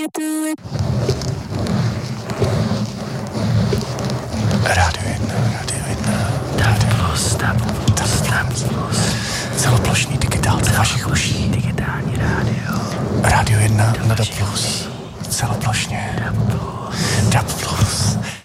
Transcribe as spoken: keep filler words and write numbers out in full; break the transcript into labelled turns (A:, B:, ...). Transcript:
A: Rádio jedna, Rádio jedna, Rádio Plus, Dab Plus, Dab Plus. Celoplošný digitálce vašich uší.
B: Digitální rádio.
A: Rádio jedna na Dab Plus. Celoplošně.
B: Dab Plus.
A: Dab Plus.